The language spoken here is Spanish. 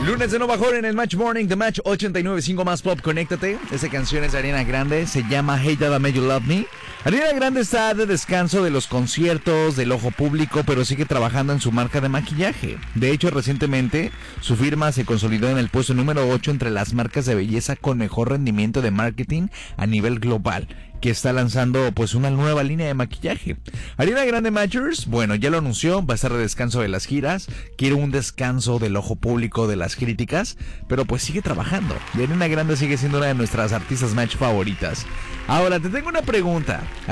Lunes de Nueva York en el Match Morning, The Match 89.5 más pop, conéctate. Esta canción es de Ariana Grande, se llama Hey Dada Made You Love Me. Ariana Grande está de descanso de los conciertos, del ojo público, pero sigue trabajando en su marca de maquillaje. De hecho, recientemente su firma se consolidó en el puesto número 8 entre las marcas de belleza con mejor rendimiento de marketing a nivel global, que está lanzando pues una nueva línea de maquillaje. Ariana Grande Matchers, bueno, ya lo anunció, va a estar de descanso de las giras, quiere un descanso del ojo público, de las críticas, pero pues sigue trabajando. Y Ariana Grande sigue siendo una de nuestras artistas match favoritas. Ahora, te tengo una pregunta.